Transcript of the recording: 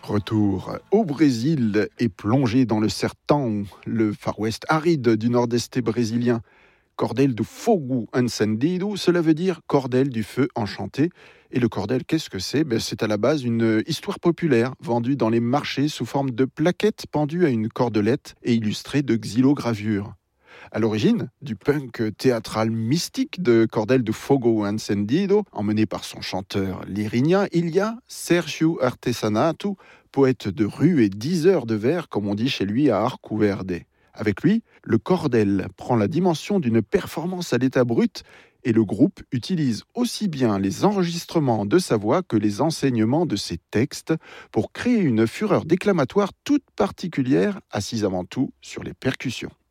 Retour au Brésil et plongé dans le sertão, le Far West aride du nord-est brésilien. Cordel do fogo encendido, cela veut dire cordel du feu enchanté. Et le cordel, qu'est-ce que c'est ? C'est à la base une histoire populaire vendue dans les marchés sous forme de plaquettes pendues à une cordelette et illustrées de xylogravures. À l'origine du punk théâtral mystique de Cordel do Fogo Encendido, emmené par son chanteur lyrinien, il y a Sergio Artesanato, poète de rue et diseur de vers, comme on dit chez lui à Arco Verde. Avec lui, le cordel prend la dimension d'une performance à l'état brut et le groupe utilise aussi bien les enregistrements de sa voix que les enseignements de ses textes pour créer une fureur déclamatoire toute particulière assise avant tout sur les percussions.